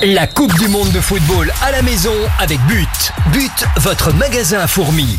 La Coupe du Monde de football à la maison avec But. But, votre magasin à fourmis.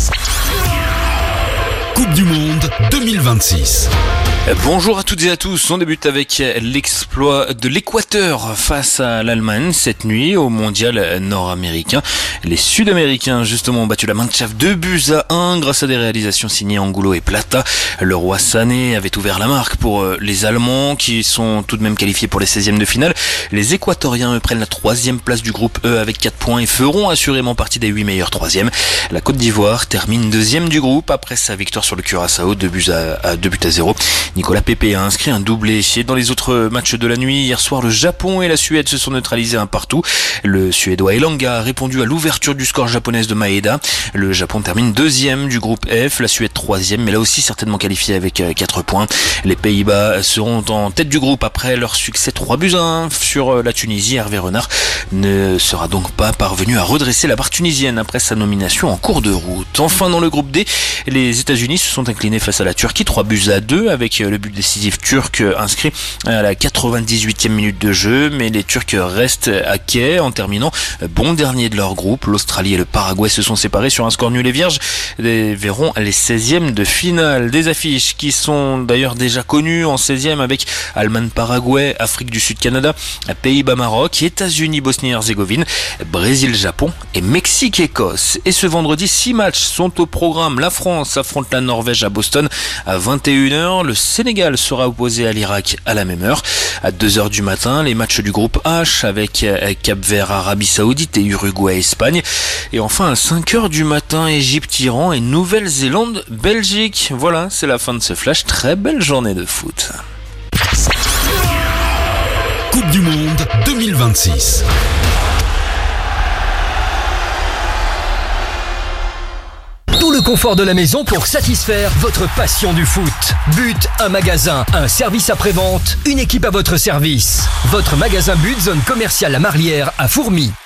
Coupe du Monde 2026. Bonjour à toutes et à tous, on débute avec l'exploit de l'Équateur face à l'Allemagne cette nuit au mondial nord-américain. Les Sud-Américains justement ont battu la Mannschaft 2-1 grâce à des réalisations signées Angulo et Plata. Le roi Sané avait ouvert la marque pour les Allemands qui sont tout de même qualifiés pour les 16e de finale. Les Équatoriens prennent la 3e place du groupe E avec 4 points et feront assurément partie des 8 meilleurs 3e. La Côte d'Ivoire termine 2e du groupe après sa victoire sur le Curaçao 2-0. Nicolas Pepe a inscrit un doublé. Et dans les autres matchs de la nuit, hier soir, le Japon et la Suède se sont neutralisés un partout. Le Suédois Elanga a répondu à l'ouverture du score japonaise de Maeda. Le Japon termine 2e du groupe F, la Suède 3e, mais là aussi certainement qualifiée avec 4 points. Les Pays-Bas seront en tête du groupe après leur succès 3-1 sur la Tunisie. Hervé Renard ne sera donc pas parvenu à redresser la barre tunisienne après sa nomination en cours de route. Enfin, dans le groupe D, les États-Unis se sont inclinés face à la Turquie 3-2 avec le but décisif turc inscrit à la 98e minute de jeu, mais les Turcs restent à quai en terminant bon dernier de leur groupe. L'Australie et le Paraguay se sont séparés sur un score nul et vierge et verront les 16e de finale. Des affiches qui sont d'ailleurs déjà connues en 16e avec Allemagne-Paraguay, Afrique du Sud-Canada, Pays-Bas-Maroc, États-Unis-Bosnie-Herzégovine, Brésil-Japon et Mexique-Écosse. Et ce vendredi, 6 matchs sont au programme. La France affronte la Norvège à Boston à 21h. Le Sénégal sera opposé à l'Irak à la même heure. À 2h du matin, les matchs du groupe H avec Cap-Vert, Arabie Saoudite et Uruguay, Espagne. Et enfin, à 5h du matin, Égypte, Iran et Nouvelle-Zélande, Belgique. Voilà, c'est la fin de ce flash. Très belle journée de foot. Coupe du Monde 2026. Tout le confort de la maison pour satisfaire votre passion du foot. But, un magasin, un service après-vente, une équipe à votre service. Votre magasin But, zone commerciale La Marlière à Fourmis.